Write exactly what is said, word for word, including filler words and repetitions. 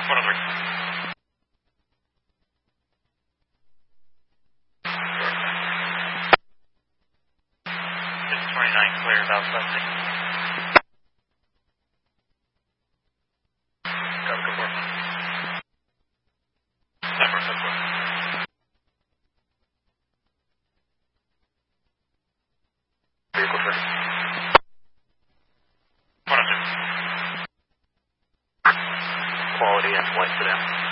one oh three. six twenty-nine clears out something. Go, good work. Number, good work. Vehicle traffic. one oh two. Quality and flight to them.